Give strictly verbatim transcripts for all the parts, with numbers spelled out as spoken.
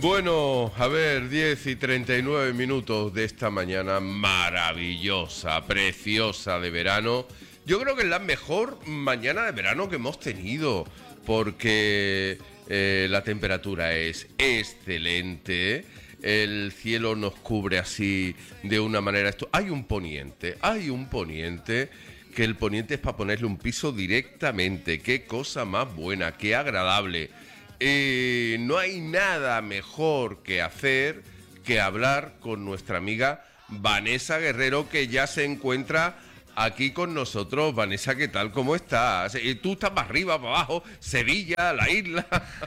Bueno, a ver, diez y treinta y nueve minutos de esta mañana maravillosa, preciosa de verano. Yo creo que es la mejor mañana de verano que hemos tenido, porque eh, la temperatura es excelente, el cielo nos cubre así de una manera... Esto, hay un poniente, hay un poniente... que el poniente es para ponerle un piso directamente. Qué cosa más buena, qué agradable. Eh, no hay nada mejor que hacer que hablar con nuestra amiga Vanessa Guerrero, que ya se encuentra aquí con nosotros. Vanessa, ¿qué tal? ¿Cómo estás? Eh, Tú estás para arriba, para abajo, Sevilla, la isla.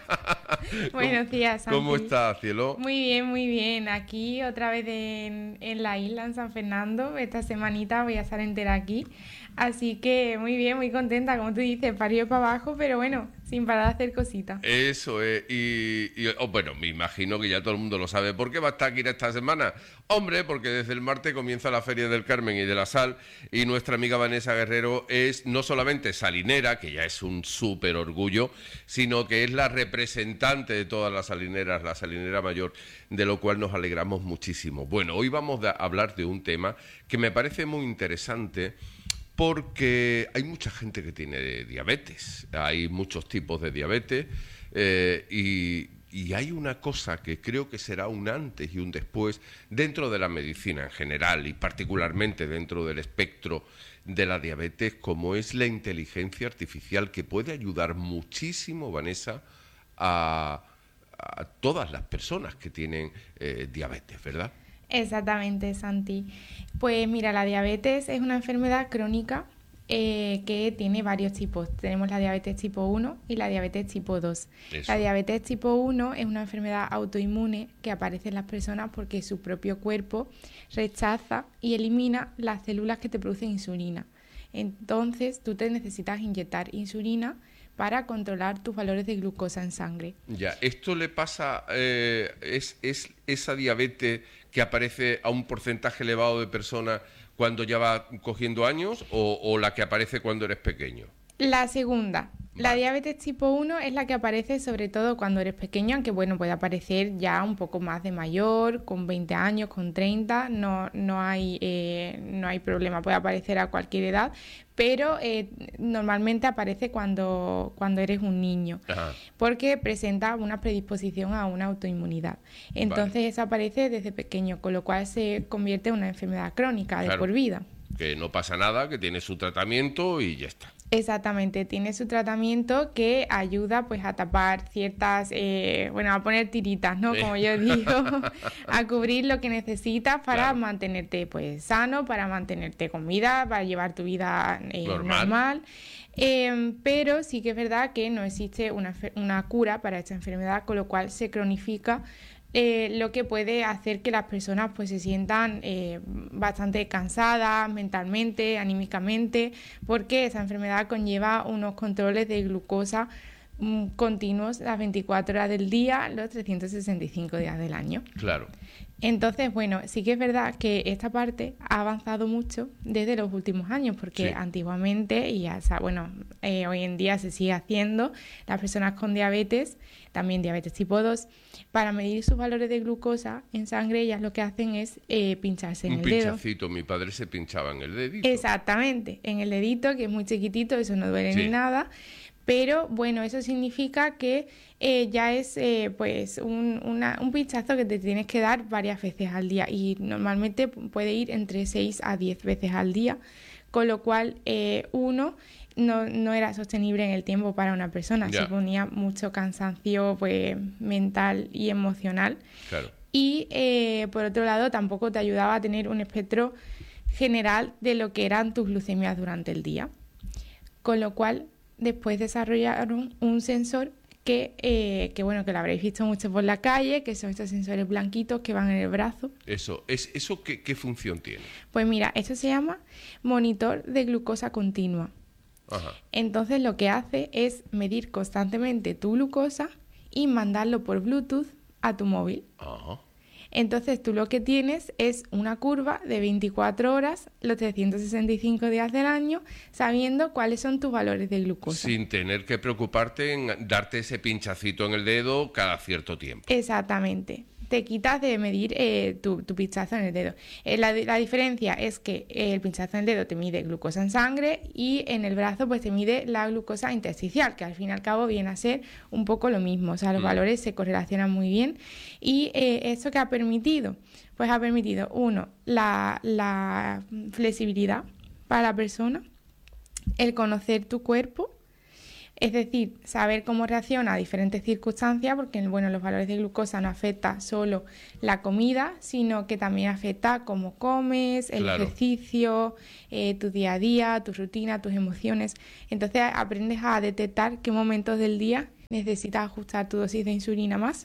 Buenos días, Santi. ¿Cómo estás, cielo? Muy bien, muy bien. Aquí otra vez en, en la isla, en San Fernando. Esta semanita voy a estar entera aquí. Así que muy bien, muy contenta, como tú dices, para arriba y para abajo, pero bueno, sin parar de hacer cositas. Eso es, y, y oh, bueno, me imagino que ya todo el mundo lo sabe. ¿Por qué va a estar aquí esta semana? Hombre, porque desde el martes comienza la Feria del Carmen y de la Sal, y nuestra amiga Vanessa Guerrero es no solamente salinera, que ya es un súper orgullo, sino que es la representante de todas las salineras, la salinera mayor, de lo cual nos alegramos muchísimo. Bueno, hoy vamos a hablar de un tema que me parece muy interesante, porque hay mucha gente que tiene diabetes, hay muchos tipos de diabetes, eh, y, y hay una cosa que creo que será un antes y un después dentro de la medicina en general y particularmente dentro del espectro de la diabetes, como es la inteligencia artificial, que puede ayudar muchísimo, Vanessa, a, a todas las personas que tienen eh, diabetes, ¿verdad? Exactamente, Santi. Pues mira, la diabetes es una enfermedad crónica eh, que tiene varios tipos. Tenemos la diabetes tipo uno y la diabetes tipo dos. Eso. La diabetes tipo uno es una enfermedad autoinmune que aparece en las personas porque su propio cuerpo rechaza y elimina las células que te producen insulina. Entonces, tú te necesitas inyectar insulina para controlar tus valores de glucosa en sangre. Ya, ¿esto le pasa, eh, es, es esa diabetes que aparece a un porcentaje elevado de personas cuando ya va cogiendo años, o, o la que aparece cuando eres pequeño? La segunda, la Vale. diabetes tipo uno es la que aparece sobre todo cuando eres pequeño, aunque bueno, puede aparecer ya un poco más de mayor, con veinte años, con treinta, no, no, hay, eh, no hay problema, puede aparecer a cualquier edad, pero eh, normalmente aparece cuando, cuando eres un niño, Ajá. porque presenta una predisposición a una autoinmunidad. Entonces Vale. eso aparece desde pequeño, con lo cual se convierte en una enfermedad crónica de Claro. por vida. Que no pasa nada, que tiene su tratamiento y ya está. Exactamente, tiene su tratamiento que ayuda pues a tapar ciertas, eh, bueno, a poner tiritas, ¿no? Como yo digo, a cubrir lo que necesitas para Claro. mantenerte pues sano, para mantenerte con vida, para llevar tu vida eh, Normal. normal. Eh, pero sí que es verdad que no existe una, una cura para esta enfermedad, con lo cual se cronifica. Eh, lo que puede hacer que las personas pues se sientan eh, bastante cansadas mentalmente, anímicamente, porque esa enfermedad conlleva unos controles de glucosa mm, continuos las veinticuatro horas del día, los trescientos sesenta y cinco días del año. Claro. Entonces, bueno, sí que es verdad que esta parte ha avanzado mucho desde los últimos años, porque Sí. antiguamente, y ya, bueno, eh, hoy en día se sigue haciendo, las personas con diabetes, también diabetes tipo dos, para medir sus valores de glucosa en sangre, ellas lo que hacen es eh, pincharse en Un el dedo. pinchacito, mi padre se pinchaba en el dedito. Exactamente, en el dedito, que es muy chiquitito, eso no duele Sí. ni nada. Pero bueno, eso significa que eh, ya es eh, pues un, una, un pinchazo que te tienes que dar varias veces al día, y normalmente puede ir entre seis a diez veces al día, con lo cual eh, uno no, no era sostenible en el tiempo para una persona, Ya. suponía mucho cansancio pues mental y emocional. Claro. Y eh, por otro lado tampoco te ayudaba a tener un espectro general de lo que eran tus glucemias durante el día, con lo cual después desarrollaron un sensor que, eh, que bueno, que lo habréis visto mucho por la calle, que son estos sensores blanquitos que van en el brazo. Eso, es, ¿eso qué, qué función tiene? Pues mira, esto se llama monitor de glucosa continua. Ajá. Entonces lo que hace es medir constantemente tu glucosa y mandarlo por Bluetooth a tu móvil. Ajá. Entonces tú lo que tienes es una curva de veinticuatro horas, los trescientos sesenta y cinco días del año, sabiendo cuáles son tus valores de glucosa. Sin tener que preocuparte en darte ese pinchacito en el dedo cada cierto tiempo. Exactamente. Te quitas de medir eh, tu, tu pinchazo en el dedo. Eh, la, la diferencia es que eh, el pinchazo en el dedo te mide glucosa en sangre y en el brazo pues te mide la glucosa intersticial, que al fin y al cabo viene a ser un poco lo mismo. O sea, los mm. valores se correlacionan muy bien. Y eh, ¿eso qué ha permitido? Pues ha permitido, uno, la, la flexibilidad para la persona, el conocer tu cuerpo. Es decir, saber cómo reacciona a diferentes circunstancias, porque bueno, los valores de glucosa no afectan solo la comida, sino que también afecta cómo comes, el claro. ejercicio, eh, tu día a día, tu rutina, tus emociones. Entonces aprendes a detectar qué momentos del día necesitas ajustar tu dosis de insulina más.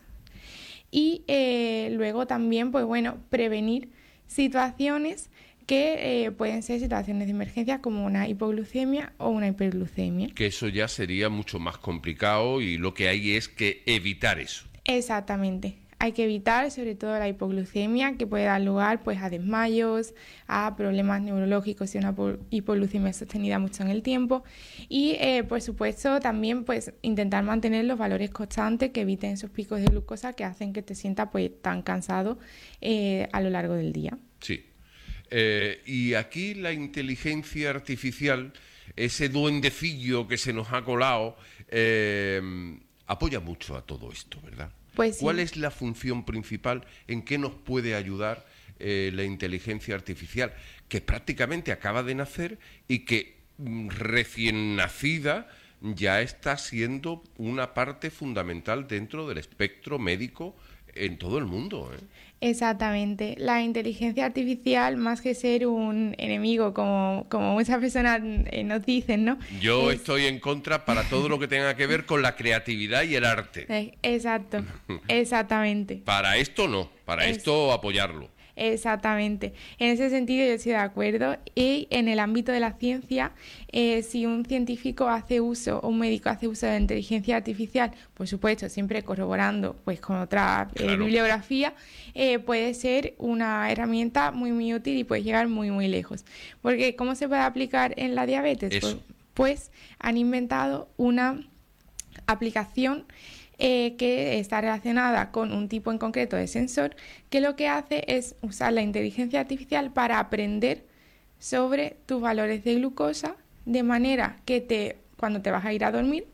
Y eh, luego también, pues bueno, prevenir situaciones que eh, pueden ser situaciones de emergencia como una hipoglucemia o una hiperglucemia. Que eso ya sería mucho más complicado y lo que hay es que evitar eso. Exactamente. Hay que evitar sobre todo la hipoglucemia, que puede dar lugar pues a desmayos, a problemas neurológicos y una hipoglucemia sostenida mucho en el tiempo. Y eh, por supuesto también pues intentar mantener los valores constantes que eviten esos picos de glucosa que hacen que te sientas pues tan cansado eh, a lo largo del día. Sí. Eh, y aquí la inteligencia artificial, ese duendecillo que se nos ha colado, eh, apoya mucho a todo esto, ¿verdad? Pues sí. ¿Cuál es la función principal? ¿En qué nos puede ayudar eh, la inteligencia artificial? Que prácticamente acaba de nacer y que mm, recién nacida ya está siendo una parte fundamental dentro del espectro médico en todo el mundo, ¿eh? Exactamente. La inteligencia artificial, más que ser un enemigo, como, como muchas personas eh, nos dicen, ¿no? Yo es... estoy en contra para todo lo que tenga que ver con la creatividad y el arte. Exacto, exactamente. Para esto no, para es... esto apoyarlo. Exactamente. En ese sentido yo estoy de acuerdo. Y en el ámbito de la ciencia, eh, si un científico hace uso o un médico hace uso de la inteligencia artificial, por supuesto, siempre corroborando pues con otra eh, claro. bibliografía, eh, puede ser una herramienta muy muy útil y puede llegar muy muy lejos. Porque ¿cómo se puede aplicar en la diabetes? Pues, pues han inventado una aplicación Eh, que está relacionada con un tipo en concreto de sensor, que lo que hace es usar la inteligencia artificial para aprender sobre tus valores de glucosa, de manera que te, cuando te vas a ir a dormir,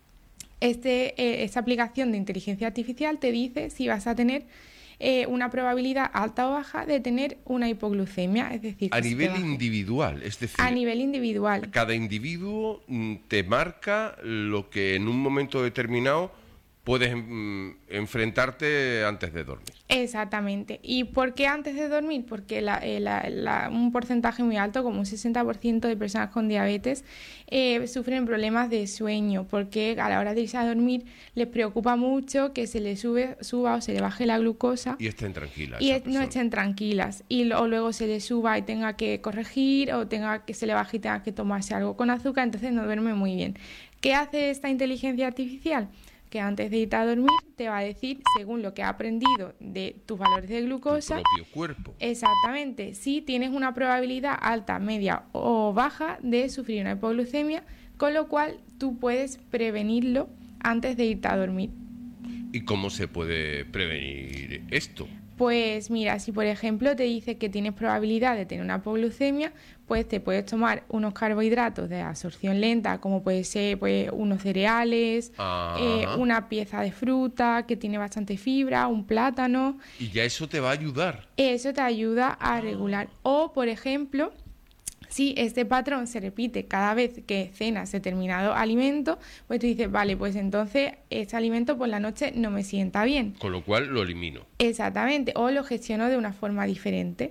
este, eh, esta aplicación de inteligencia artificial te dice si vas a tener eh, una probabilidad alta o baja de tener una hipoglucemia, es decir, a nivel individual, es decir, a nivel individual. Cada individuo te marca lo que en un momento determinado puedes mm, enfrentarte antes de dormir. Exactamente. ¿Y por qué antes de dormir? Porque la, eh, la, la, un porcentaje muy alto, como un sesenta por ciento de personas con diabetes, eh, sufren problemas de sueño, porque a la hora de irse a dormir les preocupa mucho que se les sube, suba o se le baje la glucosa. Y estén tranquilas. Y es, no estén tranquilas. Y o luego se les suba y tenga que corregir, o tenga que se le baje y tenga que tomarse algo con azúcar, entonces no duerme muy bien. ¿Qué hace esta inteligencia artificial? Que antes de irte a dormir te va a decir, según lo que ha aprendido de tus valores de glucosa, tu propio cuerpo. Exactamente, si tienes una probabilidad alta, media o baja de sufrir una hipoglucemia, con lo cual tú puedes prevenirlo antes de irte a dormir. ¿Y cómo se puede prevenir esto? Pues mira, si por ejemplo te dice que tienes probabilidad de tener una hipoglucemia, pues te puedes tomar unos carbohidratos de absorción lenta, como puede ser pues unos cereales, eh, una pieza de fruta que tiene bastante fibra, un plátano. Y ya eso te va a ayudar. Eso te ayuda a regular. O, por ejemplo, si este patrón se repite cada vez que cenas determinado alimento, pues tú dices, vale, pues entonces este alimento por la noche no me sienta bien. Con lo cual lo elimino. Exactamente, o lo gestiono de una forma diferente.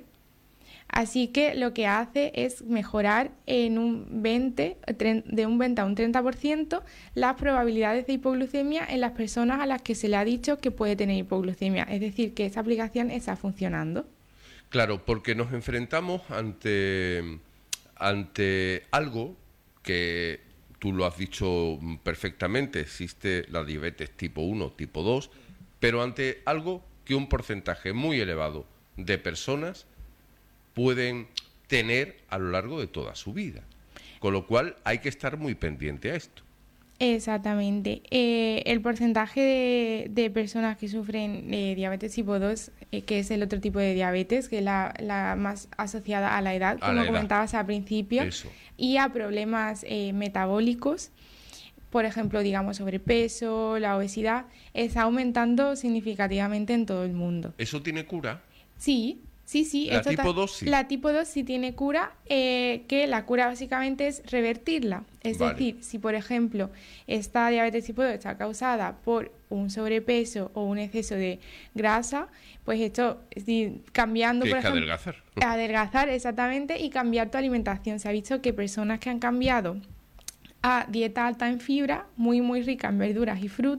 Así que lo que hace es mejorar en un veinte, de un veinte a un treinta por ciento las probabilidades de hipoglucemia en las personas a las que se le ha dicho que puede tener hipoglucemia. Es decir, que esa aplicación está funcionando. Claro, porque nos enfrentamos ante... ante algo que tú lo has dicho perfectamente, existe la diabetes tipo uno, tipo dos, pero ante algo que un porcentaje muy elevado de personas pueden tener a lo largo de toda su vida. Con lo cual hay que estar muy pendiente a esto. Exactamente. Eh, el porcentaje de, de personas que sufren eh, diabetes tipo dos, eh, que es el otro tipo de diabetes, que es la, la más asociada a la edad, A como la edad. comentabas al principio, Eso. y a problemas eh, metabólicos, por ejemplo, digamos, sobrepeso, la obesidad, está aumentando significativamente en todo el mundo. ¿Eso tiene cura? Sí, sí, sí. La esto ta- tipo dos sí. La tipo dos sí tiene cura, eh, que la cura básicamente es revertirla. Es Vale. decir, si por ejemplo esta diabetes tipo dos está causada por un sobrepeso o un exceso de grasa, pues esto, es decir, cambiando, por Tienes que ejemplo, adelgazar. adelgazar exactamente y cambiar tu alimentación. Se ha visto que personas que han cambiado a dieta alta en fibra, muy muy rica en verduras y frutas,